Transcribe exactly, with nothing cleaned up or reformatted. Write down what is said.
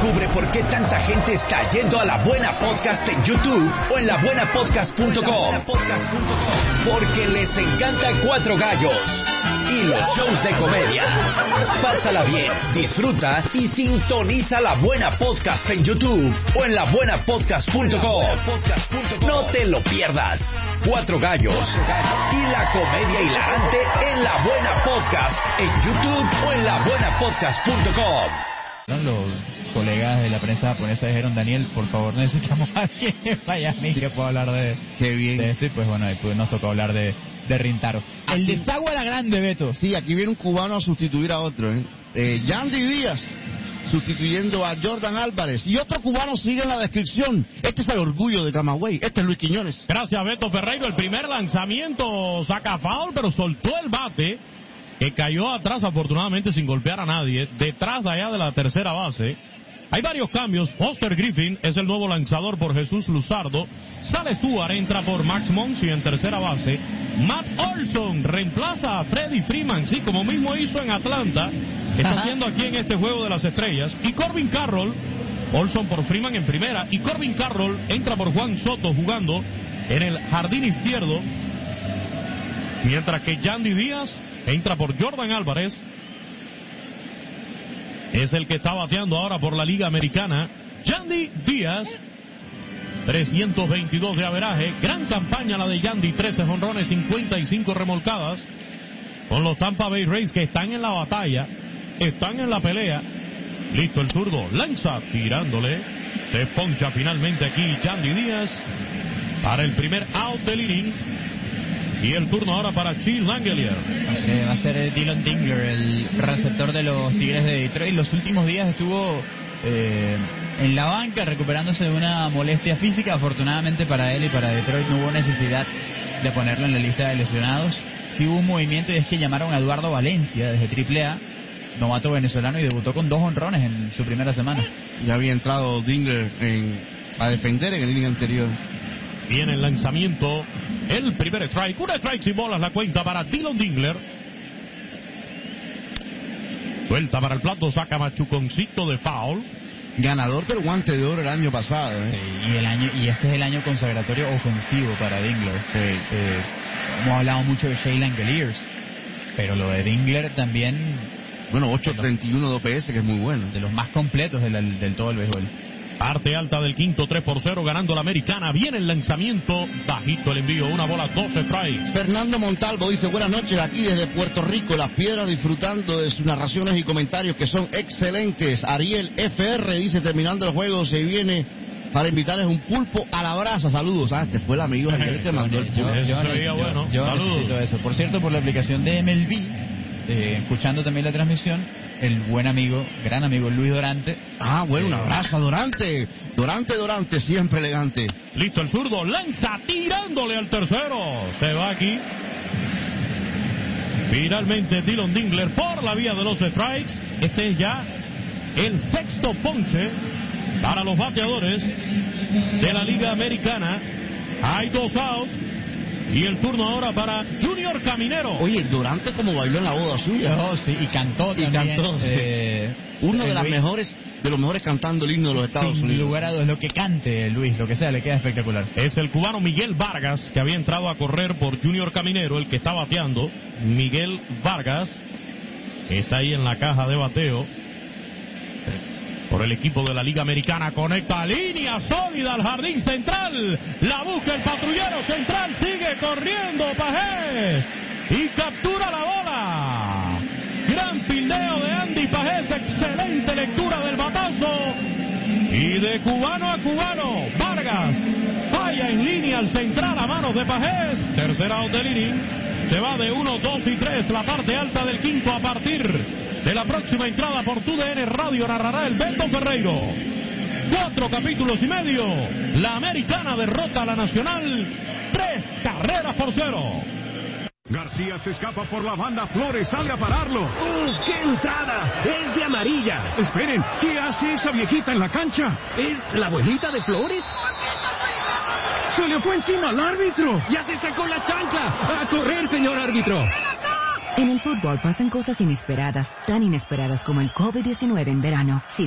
Descubre por qué tanta gente está yendo a La Buena Podcast en YouTube o en la buena podcast punto com. Porque les encanta Cuatro Gallos y los shows de comedia. Pásala bien, disfruta y sintoniza La Buena Podcast en YouTube o en la buena podcast punto com. No te lo pierdas. Cuatro Gallos y la comedia hilarante en La Buena Podcast en YouTube o en la buena podcast punto com. Los colegas de la prensa japonesa dijeron: Daniel, por favor, necesitamos a alguien en Miami que pueda hablar de, Qué bien. de esto. Y pues bueno, después nos tocó hablar de, de Rintaro. El desagüe a la grande, Beto. Sí, aquí viene un cubano a sustituir a otro, ¿eh? Eh, Yandy Díaz sustituyendo a Jordan Álvarez. Y otro cubano sigue en la descripción. Este es el orgullo de Camagüey. Este es Luis Quiñones. Gracias, Beto Ferreiro. El primer lanzamiento saca foul, pero soltó el bate, que cayó atrás, afortunadamente, sin golpear a nadie, detrás de allá de la tercera base. Hay varios cambios. Foster Griffin es el nuevo lanzador por Jesús Luzardo. Sale Stuart, entra por Max Muncy en tercera base. Matt Olson reemplaza a Freddie Freeman, sí, como mismo hizo en Atlanta. Está haciendo aquí en este Juego de las Estrellas. Y Corbin Carroll, Olson por Freeman en primera. Y Corbin Carroll entra por Juan Soto jugando en el jardín izquierdo. Mientras que Yandy Díaz entra por Jordan Álvarez. Es el que está bateando ahora por la Liga Americana. Yandy Díaz, trescientos veintidós de averaje. Gran campaña la de Yandy, trece jonrones, cincuenta y cinco remolcadas. Con los Tampa Bay Rays que están en la batalla, están en la pelea. Listo el zurdo, lanza, tirándole. Se poncha finalmente aquí Yandy Díaz para el primer out del inning. Y el turno ahora para Chill Langelier. Eh, va a ser Dylan Dingler, el receptor de los Tigres de Detroit. Los últimos días estuvo eh, en la banca recuperándose de una molestia física. Afortunadamente para él y para Detroit no hubo necesidad de ponerlo en la lista de lesionados. Sí hubo un movimiento, y es que llamaron a Eduardo Valencia desde triple A, novato venezolano, y debutó con dos honrones en su primera semana. Ya había entrado Dingler en, a defender en el inning anterior. Viene el lanzamiento, el primer strike, una strike sin bolas, la cuenta para Dylan Dingler. Suelta para el plato, saca machuconcito de foul. Ganador del guante de oro el año pasado, ¿eh? Sí, y el año y este es el año consagratorio ofensivo para Dingler. Sí. Eh, hemos hablado mucho de Shea Langeliers, pero lo de Dingler también, Bueno, ocho treinta y uno de O P S, que es muy bueno. de los más completos del, del todo el béisbol. Parte alta del quinto, tres por cero, ganando la Americana. Viene el lanzamiento, bajito el envío, una bola, doce strikes. Fernando Montalvo dice: buenas noches, aquí desde Puerto Rico, Las Piedras, disfrutando de sus narraciones y comentarios que son excelentes. Ariel F R dice: terminando el juego, se viene para invitarles un pulpo a la brasa. Saludos. Ah, este fue el amigo Ariel que mandó el pulpo. Yo, yo, Eso se veía yo- bueno. yo Saludos. necesito eso. Por cierto, por la aplicación de M L B, eh, escuchando también la transmisión, el buen amigo, gran amigo Luis Dorante. Ah, bueno, un abrazo a Dorante. Dorante, Dorante, siempre elegante. Listo el zurdo, lanza tirándole al tercero. Se va aquí. Finalmente Dylan Dingler por la vía de los strikes. Este es ya el sexto ponche para los bateadores de la Liga Americana. Hay dos outs. Y el turno ahora para Junior Caminero. Oye, Dorante como bailó en la boda suya. Oh, sí, y cantó Y también. cantó. eh, Uno de eh, las Luis, mejores, de los mejores cantando el himno de los Estados sin Unidos. lugar a dudas, lo que cante Luis, lo que sea, le queda espectacular. Es el cubano Miguel Vargas, que había entrado a correr por Junior Caminero, el que está bateando. Miguel Vargas está ahí en la caja de bateo por el equipo de la Liga Americana. Conecta línea sólida al jardín central. La busca el patrullero central. Sigue corriendo Pajés y captura la bola. Gran fildeo de Andy Pajés. Excelente lectura del batazo. Y de cubano a cubano, Vargas falla en línea al central a manos de Pajés. Tercera out del inning. Se va de uno, dos y tres. La parte alta del quinto a partir de la próxima entrada por T U D N Radio. Narrará el Beto Ferreiro. Cuatro capítulos y medio. La Americana derrota a la Nacional. Tres carreras por cero. García se escapa por la banda, Flores sale a pararlo. ¡Uf, qué entrada! ¡Es de amarilla! Esperen, ¿qué hace esa viejita en la cancha? ¿Es la abuelita de Flores? ¡Se le fue encima al árbitro! ¡Ya se sacó la chancla! ¡A correr, señor árbitro! En el fútbol pasan cosas inesperadas, tan inesperadas como el COVID diecinueve en verano. Si